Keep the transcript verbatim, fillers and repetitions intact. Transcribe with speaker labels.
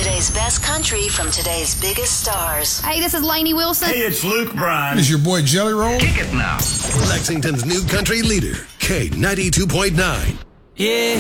Speaker 1: Today's best country from today's biggest stars.
Speaker 2: Hey, this is Lainey Wilson.
Speaker 3: Hey, it's Luke Bryan.
Speaker 4: This is your boy Jelly Roll.
Speaker 3: Kick it now.
Speaker 5: Lexington's new country leader, K ninety-two point nine.
Speaker 3: Yeah.